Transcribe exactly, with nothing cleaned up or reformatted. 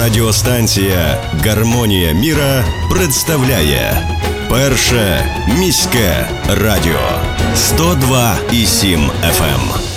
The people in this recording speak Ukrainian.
Радіостанція «Гармонія міра» представляє Перше міське радіо сто два і сім еф ем.